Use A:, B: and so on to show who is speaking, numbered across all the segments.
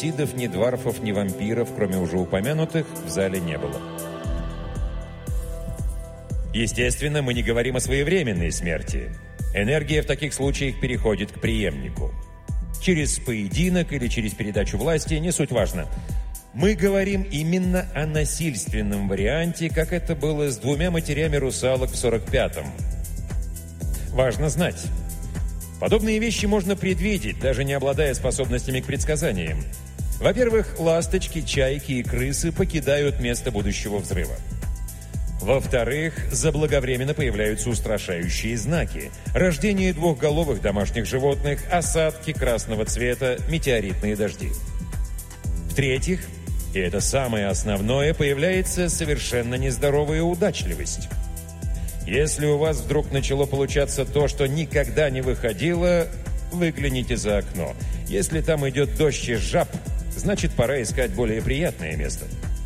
A: сидов, ни дварфов, ни вампиров, кроме уже упомянутых, в зале не было. Естественно, мы не говорим о своевременной смерти. Энергия в таких случаях переходит к преемнику. Через поединок или через передачу власти, не суть важно. Мы говорим именно о насильственном варианте, как это было с 2 матерями русалок в 45-м. Важно знать. Подобные вещи можно предвидеть, даже не обладая способностями к предсказаниям. Во-первых, ласточки, чайки и крысы покидают место будущего взрыва. Во-вторых, заблаговременно появляются устрашающие знаки. Рождение двухголовых домашних животных, осадки красного цвета, метеоритные дожди. В-третьих, и это самое основное, появляется совершенно нездоровая удачливость. Если у вас вдруг начало получаться то, что никогда не выходило, выгляните за окно. Если там идет дождь из жаб, значит, пора искать более приятное место.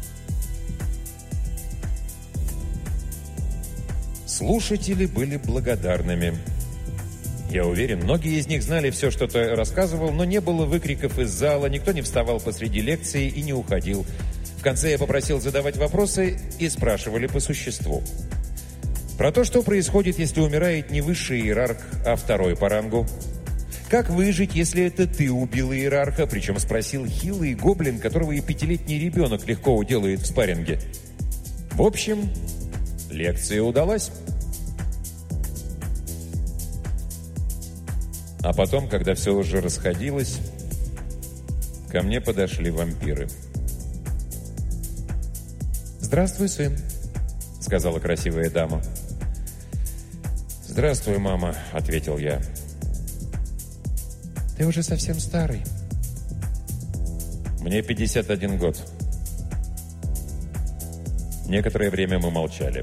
A: Слушатели были благодарными. Я уверен, многие из них знали все, что ты рассказывал, но не было выкриков из зала, никто не вставал посреди лекции и не уходил. В конце я попросил задавать вопросы, и спрашивали по существу. Про то, что происходит, если умирает не высший иерарх, а второй по рангу. Как выжить, если это ты убил иерарха, причем спросил хилый гоблин, которого и 5-летний ребенок легко уделает в спарринге. В общем, лекция удалась. А потом, когда все уже расходилось, ко мне подошли вампиры. «Здравствуй, сын», — сказала красивая дама. «Здравствуй, мама», — ответил я. «Ты уже совсем старый». «Мне 51 год». Некоторое время мы молчали.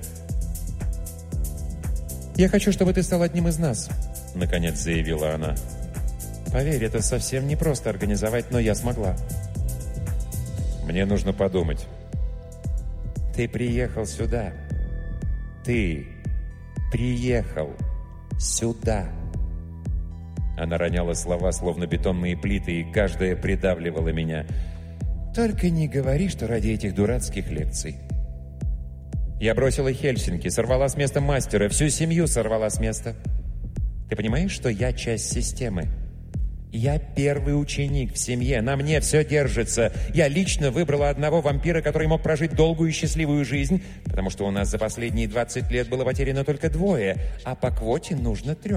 A: «Я хочу, чтобы ты стал одним из нас», — наконец заявила она. «Поверь, это совсем непросто организовать, но я смогла». «Мне нужно подумать». «Ты приехал сюда. Ты приехал сюда». Она роняла слова, словно бетонные плиты, и каждая придавливала меня. «Только не говори, что ради этих дурацких лекций». Я бросила Хельсинки, сорвала с места мастера, всю семью сорвала с места. Ты понимаешь, что я часть системы? Я первый ученик в семье, на мне все держится. Я лично выбрала одного вампира, который мог прожить долгую и счастливую жизнь, потому что у нас за последние 20 лет было потеряно только 2, а по квоте нужно 3.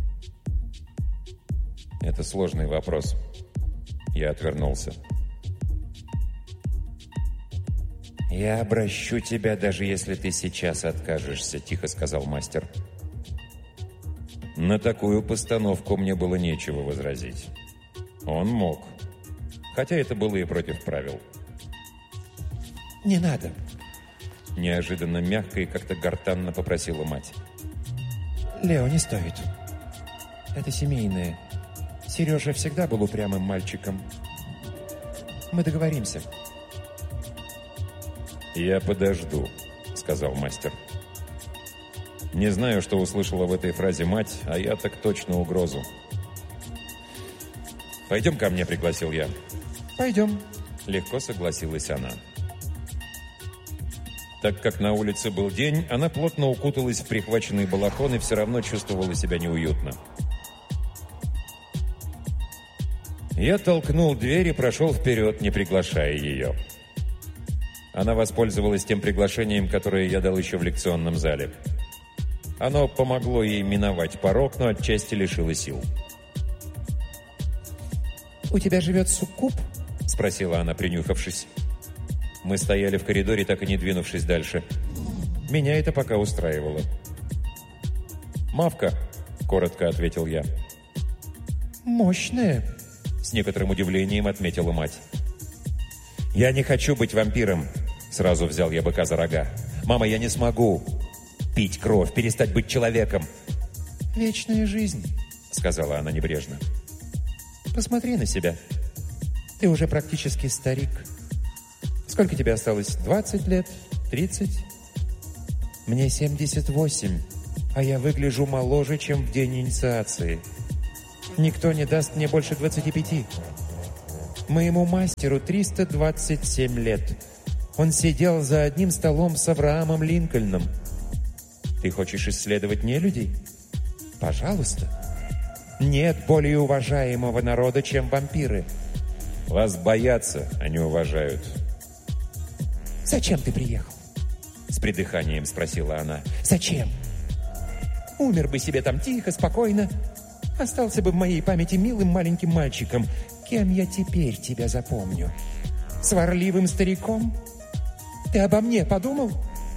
A: Это сложный вопрос. Я отвернулся. «Я обращу тебя, даже если ты сейчас откажешься», — тихо сказал мастер. На такую постановку мне было нечего возразить. Он мог. Хотя это было и против правил. «Не надо», — неожиданно мягко и как-то гортанно попросила мать. «Лео, не стоит. Это семейное. Сережа всегда был упрямым мальчиком. Мы договоримся». «Я подожду», — сказал мастер. Не знаю, что услышала в этой фразе мать, а я так точно угрозу. «Пойдем ко мне», — пригласил я. «Пойдем», — легко согласилась она. Так как на улице был день, она плотно укуталась в прихваченный балахон и все равно чувствовала себя неуютно. Я толкнул дверь и прошел вперед, не приглашая ее. Она воспользовалась тем приглашением, которое я дал еще в лекционном зале. Оно помогло ей миновать порог, но отчасти лишило сил. «У тебя живет суккуб?» — спросила она, принюхавшись. Мы стояли в коридоре, так и не двинувшись дальше. Меня это пока устраивало. «Мавка», — коротко ответил я.
B: «Мощная»,
A: — с некоторым удивлением отметила мать. «Я не хочу быть вампиром», — сразу взял я быка за рога. «Мама, я не смогу пить кровь, перестать быть человеком».
B: «Вечная жизнь»,
A: — сказала она небрежно.
B: «Посмотри на себя. Ты уже практически старик. Сколько тебе осталось? 20 лет? 30? Мне 78, а я выгляжу моложе, чем в день инициации. Никто не даст мне больше 25. Моему мастеру 327 лет. Он сидел за одним столом с Авраамом Линкольном. Ты хочешь исследовать нелюдей? Пожалуйста. Нет более уважаемого народа, чем вампиры.
A: Вас боятся, а не уважают.
B: Зачем ты приехал?
A: С придыханием спросила она.
B: Зачем? Умер бы себе там тихо, спокойно. Остался бы в моей памяти милым маленьким мальчиком. Кем я теперь тебя запомню? Сварливым стариком? Ты обо мне подумал?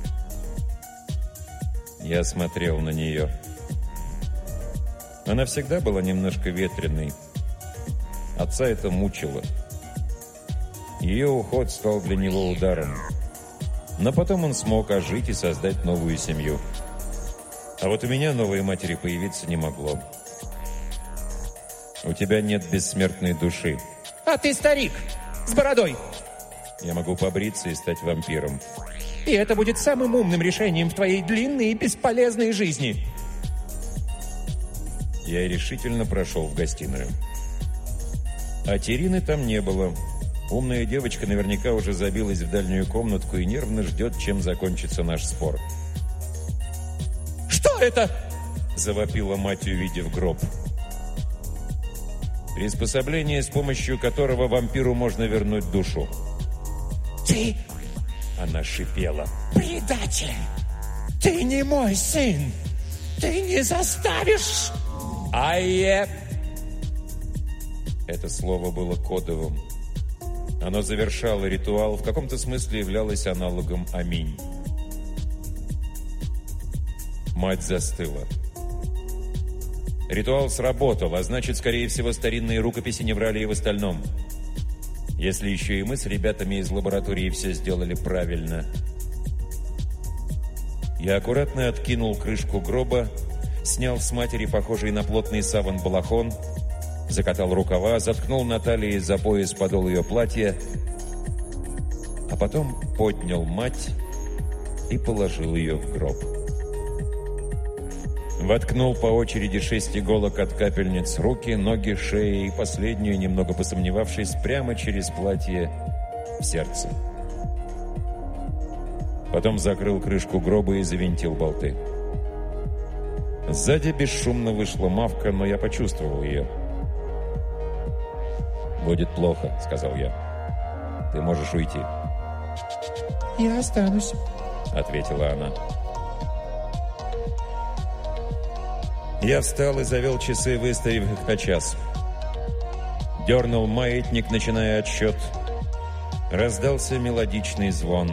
A: Я смотрел на нее. Она всегда была немножко ветреной. Отца это мучило. Ее уход стал для него ударом. Но потом он смог ожить и создать новую семью. А вот у меня новой матери появиться не могло. У тебя нет бессмертной души.
B: А ты старик, с бородой.
A: Я могу побриться и стать вампиром.
B: И это будет самым умным решением в твоей длинной и бесполезной жизни.
A: Я решительно прошел в гостиную. А Терины там не было. Умная девочка наверняка уже забилась в дальнюю комнатку и нервно ждет, чем закончится наш спор.
B: «Что это?»
A: – завопила мать, увидев гроб. Приспособление, с помощью которого вампиру можно вернуть душу.
B: «Ты...»
A: – она шипела.
B: «Предатель! Ты не мой сын! Ты не заставишь...»
A: «Айе!» Это слово было кодовым. Оно завершало ритуал, в каком-то смысле являлось аналогом «Аминь». Мать застыла. Ритуал сработал, а значит, скорее всего, старинные рукописи не врали и в остальном. Если еще и мы с ребятами из лаборатории все сделали правильно. Я аккуратно откинул крышку гроба, снял с матери похожий на плотный саван балахон, закатал рукава, заткнул на талии за пояс подол ее платья, а потом поднял мать и положил ее в гроб. Воткнул по очереди 6 иголок от капельниц руки, ноги, шеи и последнюю, немного посомневавшись, прямо через платье в сердце. Потом закрыл крышку гроба и завинтил болты. Сзади бесшумно вышла Мавка, но я почувствовал ее. «Будет плохо», — сказал я. «Ты можешь уйти».
B: «Я останусь»,
A: — ответила она. Я встал и завел часы, выставив их на час. Дернул маятник, начиная отсчет. Раздался мелодичный звон.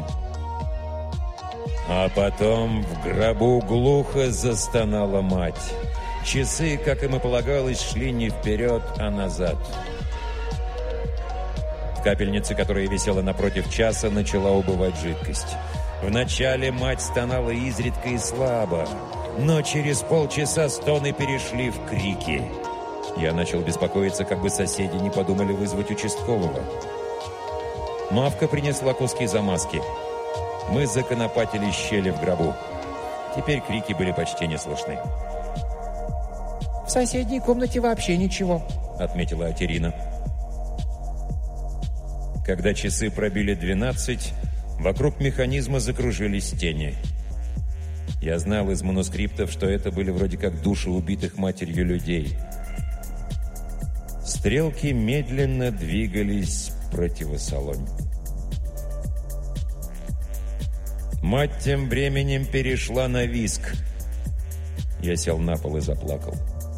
A: А потом в гробу глухо застонала мать. Часы, как им и полагалось, шли не вперед, а назад. В капельнице, которая висела напротив часа, начала убывать жидкость. Вначале мать стонала изредка и слабо, но через полчаса стоны перешли в крики. Я начал беспокоиться, как бы соседи не подумали вызвать участкового. Мавка принесла куски замазки. Мы законопатили щели в гробу. Теперь крики были почти не слышны.
B: «В соседней комнате вообще ничего»,
A: — отметила Атерина. Когда часы пробили 12, вокруг механизма закружились тени. Я знал из манускриптов, что это были вроде как души убитых матерью людей. Стрелки медленно двигались противосолонь. Мать тем временем перешла на визг. Я сел на пол и заплакал.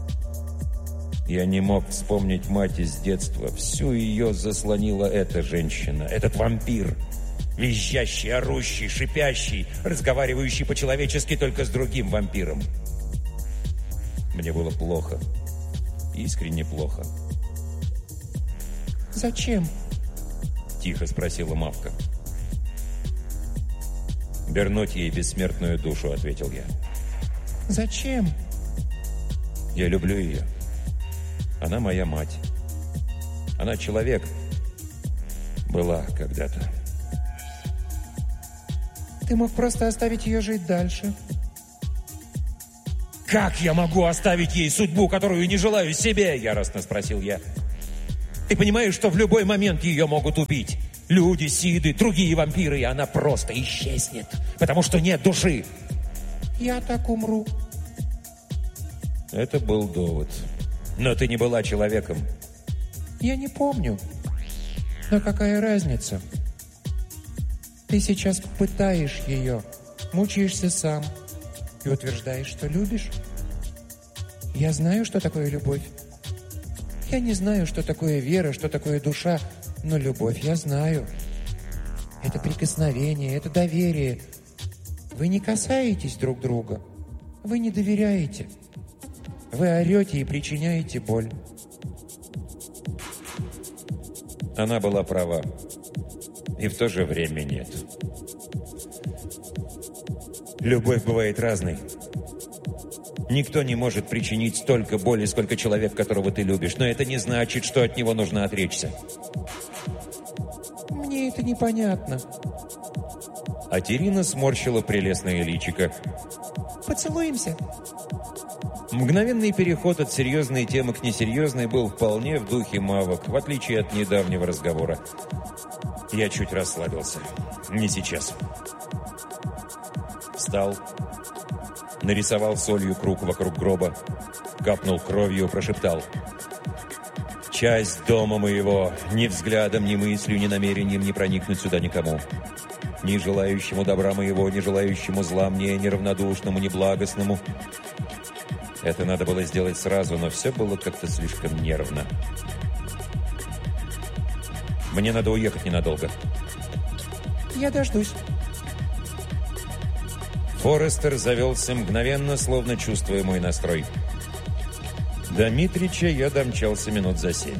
A: Я не мог вспомнить мать из детства. Всю ее заслонила эта женщина, этот вампир. Визжащий, орущий, шипящий, разговаривающий по-человечески только с другим вампиром. Мне было плохо. Искренне плохо.
B: «Зачем?»
A: — тихо спросила Мавка. «Вернуть ей бессмертную душу», — ответил я.
B: «Зачем?»
A: «Я люблю ее. Она моя мать. Она человек. Была когда-то».
B: «Ты мог просто оставить ее жить дальше».
A: «Как я могу оставить ей судьбу, которую не желаю себе?» — яростно спросил я. Ты понимаешь, что в любой момент ее могут убить? Люди, Сиды, другие вампиры, и она просто исчезнет, потому что нет души.
B: Я так умру.
A: Это был довод. Но ты не была человеком.
B: Я не помню. Но какая разница? Ты сейчас пытаешь ее, мучаешься сам и утверждаешь, что любишь. Я знаю, что такое любовь. Я не знаю, что такое вера, что такое душа, но любовь я знаю. Это прикосновение, это доверие. Вы не касаетесь друг друга. Вы не доверяете. Вы орете и причиняете боль.
A: Она была права. И в то же время нет. Любовь бывает разной. Никто не может причинить столько боли, сколько человек, которого ты любишь. Но это не значит, что от него нужно отречься.
B: Мне это непонятно.
A: А Терина сморщила прелестное личико.
B: Поцелуемся.
A: Мгновенный переход от серьезной темы к несерьезной был вполне в духе мавок, в отличие от недавнего разговора. Я чуть расслабился. Не сейчас. Встал, нарисовал солью круг вокруг гроба, капнул кровью, прошептал: «Часть дома моего, ни взглядом, ни мыслью, ни намерением не проникнуть сюда никому. Ни желающему добра моего, ни желающему зла мне, ни равнодушному, ни благостному». Это надо было сделать сразу, но все было как-то слишком нервно. Мне надо уехать ненадолго.
B: Я дождусь.
A: Форестер завелся мгновенно, словно чувствуя мой настрой. До Митрича я домчался минут за 7.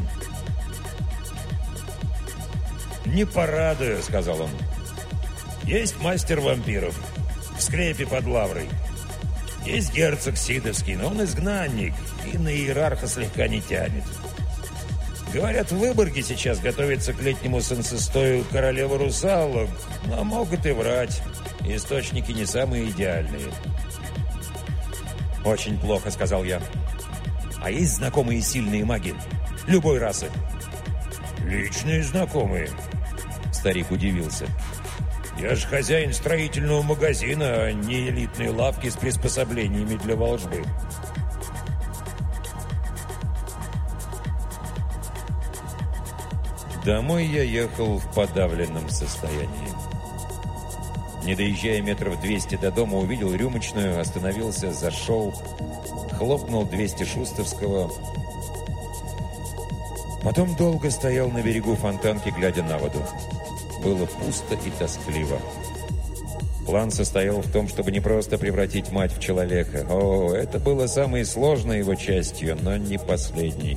A: «Не порадую», — сказал он. «Есть мастер вампиров в склепе под Лаврой. Есть герцог Сидовский, но он изгнанник и на иерарха слегка не тянет. Говорят, в Выборге сейчас готовится к летнему солнцестою королева русалок, но могут и врать. Источники не самые идеальные». «Очень плохо», — сказал я. «А есть знакомые сильные маги? Любой расы?» «Личные знакомые?» Старик удивился. «Я же хозяин строительного магазина, а не элитной лавки с приспособлениями для волжбы». Домой я ехал в подавленном состоянии. Не доезжая метров 200 до дома, увидел рюмочную, остановился, зашел, хлопнул 200 шустовского. Потом долго стоял на берегу фонтанки, глядя на воду. Было пусто и тоскливо. План состоял в том, чтобы не просто превратить мать в человека. О, это было самой сложной его частью, но не последней.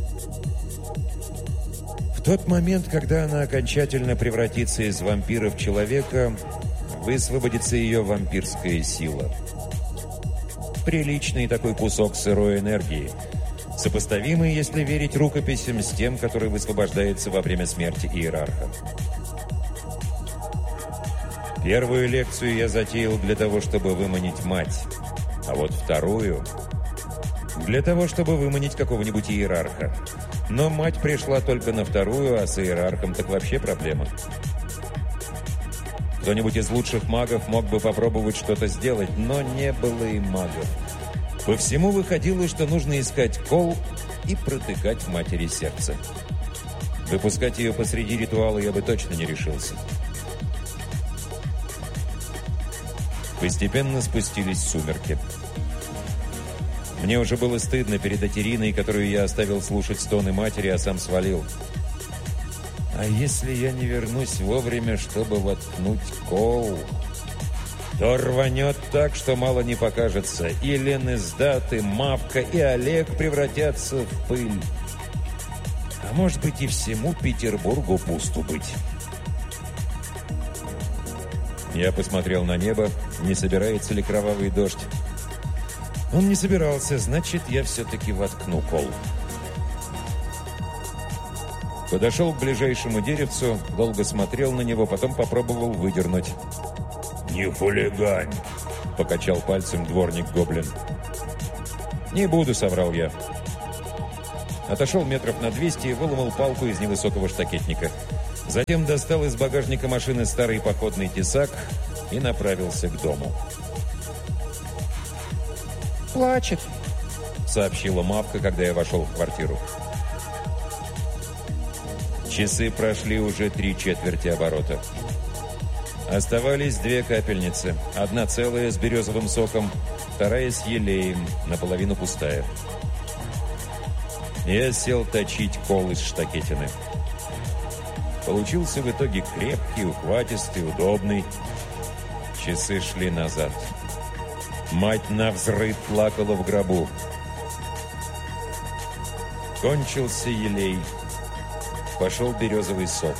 A: В тот момент, когда она окончательно превратится из вампира в человека, высвободится ее вампирская сила. Приличный такой кусок сырой энергии, сопоставимый, если верить рукописям, с тем, который высвобождается во время смерти иерарха. Первую лекцию я затеял для того, чтобы выманить мать, а вот вторую — для того, чтобы выманить какого-нибудь иерарха. Но мать пришла только на вторую, а с иерархом так вообще проблема. Кто-нибудь из лучших магов мог бы попробовать что-то сделать, но не было и магов. По всему выходило, что нужно искать кол и протыкать матери сердце. Выпускать ее посреди ритуала я бы точно не решился. Постепенно спустились сумерки. Мне уже было стыдно перед Атериной, которую я оставил слушать стоны матери, а сам свалил. А если я не вернусь вовремя, чтобы воткнуть кол, то рванет так, что мало не покажется. И Лен Издат, и Мавка, и Олег превратятся в пыль. А может быть, и всему Петербургу пусту быть. Я посмотрел на небо, не собирается ли кровавый дождь. Он не собирался, значит, я все-таки воткну кол. Подошел к ближайшему деревцу, долго смотрел на него, потом попробовал выдернуть. «Не хулигань!» — покачал пальцем дворник-гоблин. «Не буду», — соврал я. Отошел метров на 200 и выломал палку из невысокого штакетника. Затем достал из багажника машины старый походный тесак и направился к дому.
B: «Плачет»,
A: — сообщила Мавка, когда я вошел в квартиру. Часы прошли уже 3/4 оборота. Оставались 2 капельницы. Одна целая с березовым соком, вторая с елеем, наполовину пустая. Я сел точить кол из штакетины. Получился в итоге крепкий, ухватистый, удобный. Часы шли назад. Мать навзрыд плакала в гробу. Кончился елей. Пошел березовый сок.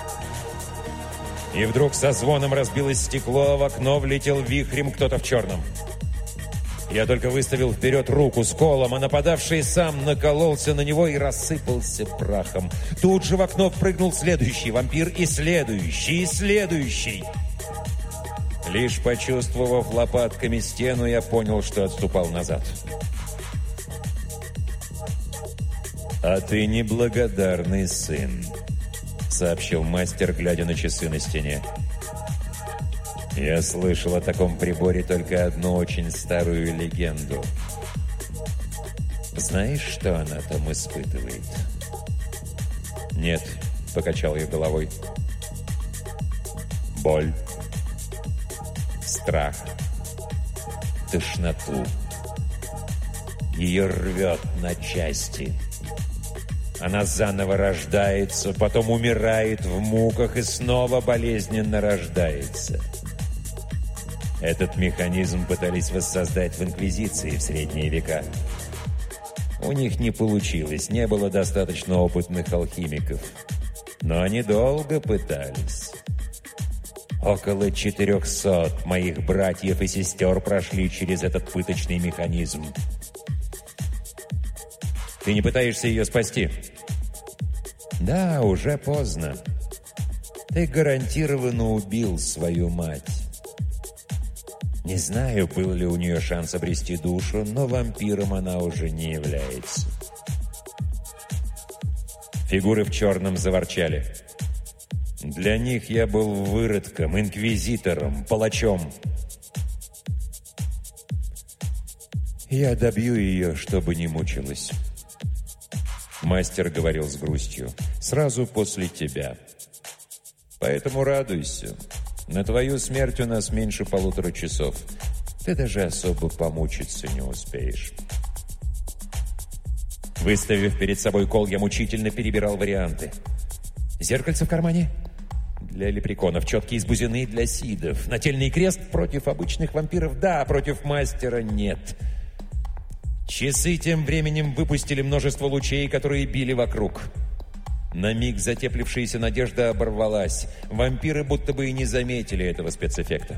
A: И вдруг со звоном разбилось стекло, а в окно влетел вихрем кто-то в черном. Я только выставил вперед руку с колом, а нападавший сам накололся на него и рассыпался прахом. Тут же в окно впрыгнул следующий вампир, и следующий, и следующий. Лишь почувствовав лопатками стену, я понял, что отступал назад. «А ты неблагодарный сын», — сообщил мастер, глядя на часы на стене. «Я слышал о таком приборе только одну очень старую легенду. Знаешь, что она там испытывает?» «Нет», — покачал я головой. «Боль, страх, тошноту. Ее рвет на части. Она заново рождается, потом умирает в муках и снова болезненно рождается. Этот механизм пытались воссоздать в Инквизиции в средние века. У них не получилось, не было достаточно опытных алхимиков. Но они долго пытались. Около 400 моих братьев и сестер прошли через этот пыточный механизм. Ты не пытаешься ее спасти? Да, уже поздно. Ты гарантированно убил свою мать. Не знаю, был ли у нее шанс обрести душу, но вампиром она уже не является. Фигуры в черном заворчали. Для них я был выродком, инквизитором, палачом. Я добью ее, чтобы не мучилась. Мастер говорил с грустью. «Сразу после тебя. Поэтому радуйся. На твою смерть у нас меньше 1,5 часов. Ты даже особо помучиться не успеешь». Выставив перед собой кол, я мучительно перебирал варианты. Зеркальце в кармане? Для лепреконов. Четки из бузины для сидов. Нательный крест против обычных вампиров? Да, против мастера нет. Часы тем временем выпустили множество лучей, которые били вокруг. На миг затеплившаяся надежда оборвалась. Вампиры будто бы и не заметили этого спецэффекта.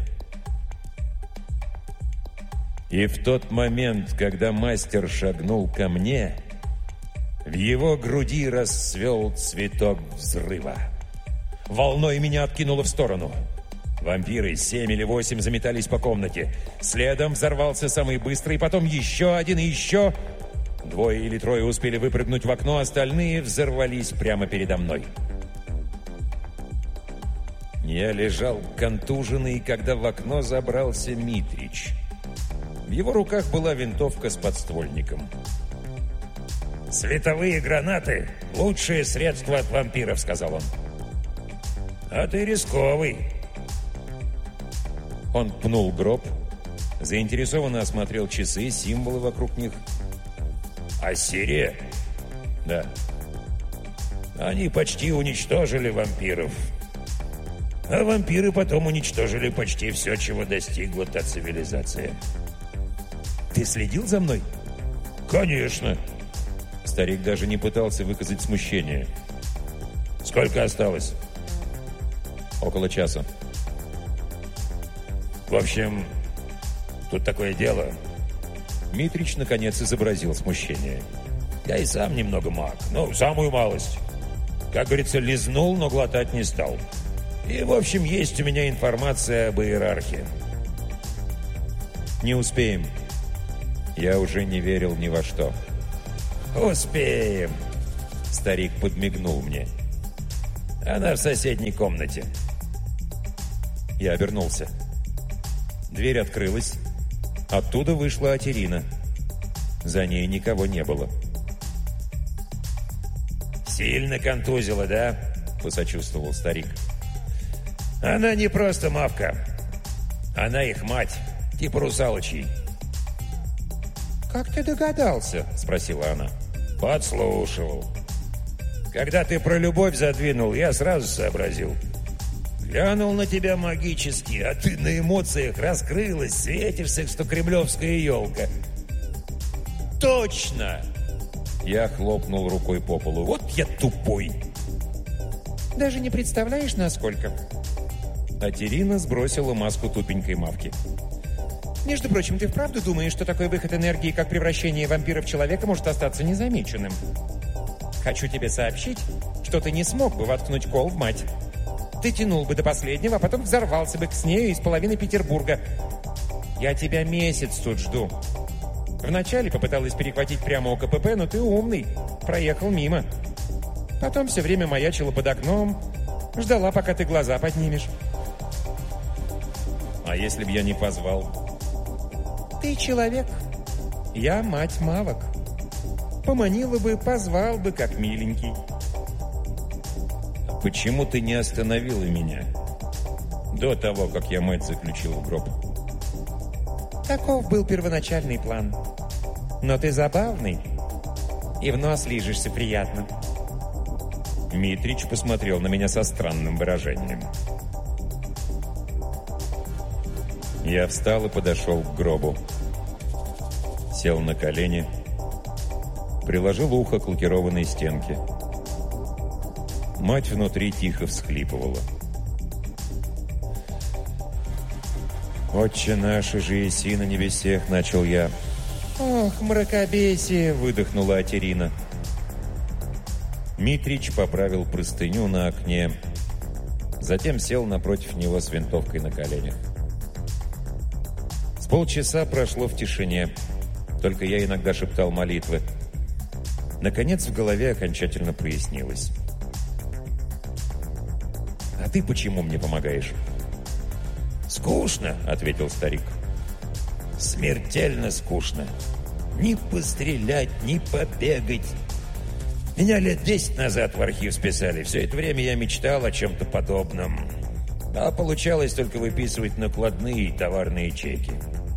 A: И в тот момент, когда мастер шагнул ко мне, в его груди расцвел цветок взрыва. Волной меня откинуло в сторону. Вампиры, 7 или 8, заметались по комнате. Следом взорвался самый быстрый, потом еще один и еще. 2 или 3 успели выпрыгнуть в окно, остальные взорвались прямо передо мной. Я лежал контуженный, когда в окно забрался Митрич. В его руках была винтовка с подствольником. «Световые гранаты — лучшее средство от вампиров», — сказал он. «А ты рисковый». Он пнул гроб, заинтересованно осмотрел часы, символы вокруг них. «Ассирия?» «Да». «Они почти уничтожили вампиров. А вампиры потом уничтожили почти все, чего достигла та цивилизация». «Ты следил за мной?» «Конечно». Старик даже не пытался выказать смущение. «Сколько осталось?» «Около часа». «В общем, тут такое дело». Митрич, наконец, изобразил смущение. «Я и сам немного маг, ну, самую малость. Как говорится, лизнул, но глотать не стал. И, в общем, есть у меня информация об иерархии». «Не успеем». Я уже не верил ни во что. «Успеем!» Старик подмигнул мне. «Она в соседней комнате». Я обернулся. Дверь открылась. Оттуда вышла Атерина. За ней никого не было. «Сильно контузила, да?» — посочувствовал старик. «Она не просто мавка. Она их мать, типа русалочьей».
B: «Как ты догадался?» — спросила она.
A: «Подслушивал. Когда ты про любовь задвинул, я сразу сообразил. Глянул на тебя магически, а ты на эмоциях раскрылась, светишься, что кремлевская елка». «Точно!» Я хлопнул рукой по полу. «Вот я тупой!»
B: «Даже не представляешь, насколько?»
A: Атерина сбросила маску тупенькой мавки.
B: «Между прочим, ты вправду думаешь, что такой выход энергии, как превращение вампира в человека, может остаться незамеченным? Хочу тебе сообщить, что ты не смог бы воткнуть кол в мать. Ты тянул бы до последнего, а потом взорвался бы с нею из половины Петербурга. Я тебя месяц тут жду. Вначале попыталась перехватить прямо у КПП, но ты умный, проехал мимо. Потом все время маячила под окном, ждала, пока ты глаза поднимешь».
A: «А если бы я не позвал?»
B: «Ты человек, я мать мавок. Поманила бы, позвал бы, как миленький».
A: «Почему ты не остановила меня до того, как я мать заключил в гроб?»
B: Таков был первоначальный план. Но ты забавный и в нос лижешься приятно.
A: Митрич посмотрел на меня со странным выражением. Я встал и подошел к гробу. Сел на колени, приложил ухо к лакированной стенке. Мать внутри тихо всхлипывала. «Отче наш, иже еси на небесех», — начал я.
B: «Ох, мракобесие!» —
A: выдохнула Атерина. Митрич поправил простыню на окне, затем сел напротив него с винтовкой на коленях. С полчаса прошло в тишине, только я иногда шептал молитвы. Наконец в голове окончательно прояснилось. «А ты почему мне помогаешь?» «Скучно», — ответил старик. «Смертельно скучно. Ни пострелять, ни побегать. Меня лет 10 назад в архив списали. Все это время я мечтал о чем-то подобном. А получалось только выписывать накладные и товарные чеки».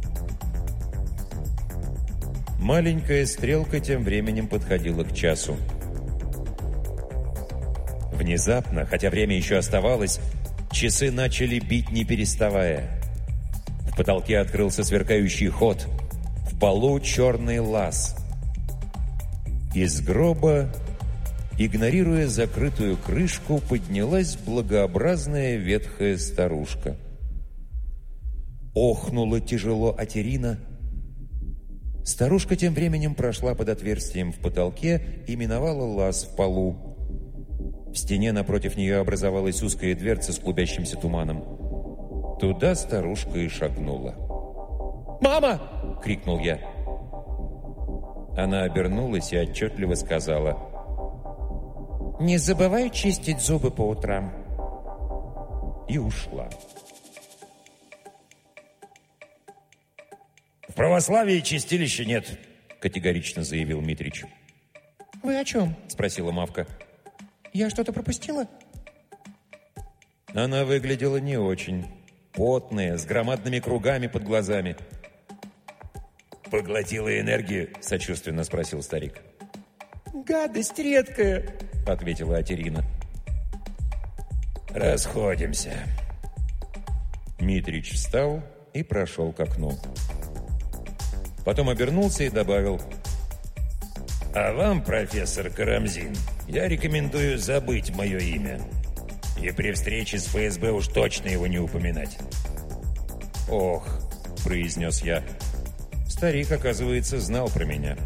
A: Маленькая стрелка тем временем подходила к часу. Внезапно, хотя время еще оставалось, часы начали бить не переставая. В потолке открылся сверкающий ход. В полу черный лаз. Из гроба, игнорируя закрытую крышку, поднялась благообразная ветхая старушка. Охнула тяжело Атерина. Старушка тем временем прошла под отверстием в потолке и миновала лаз в полу. В стене напротив нее образовалась узкая дверца с клубящимся туманом. Туда старушка и шагнула.
B: «Мама!»
A: — крикнул я. Она обернулась и отчетливо сказала:
B: «Не забывай чистить зубы по утрам».
A: И ушла. «В православии чистилища нет», — категорично заявил Митрич.
B: «Вы о чем?»
A: — спросила Мавка.
B: «Я что-то пропустила?»
A: Она выглядела не очень. Потная, с громадными кругами под глазами. «Поглотила энергию?» — сочувственно спросил старик.
B: «Гадость редкая»,
A: — ответила Атерина. «Расходимся». Митрич встал и прошел к окну. Потом обернулся и добавил: «А вам, профессор Карамзин, я рекомендую забыть мое имя. И при встрече с ФСБ уж точно его не упоминать». «Ох», — произнес я. Старик, оказывается, знал про меня.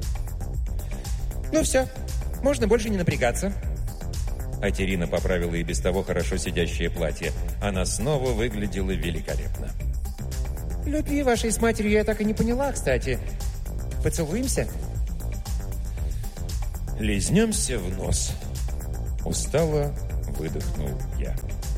B: «Ну все, можно больше не напрягаться».
A: Атерина поправила и без того хорошо сидящее платье. Она снова выглядела великолепно.
B: «Любви вашей с матерью я так и не поняла, кстати. Поцелуемся?»
A: Лизнемся в нос. Устало выдохнул я.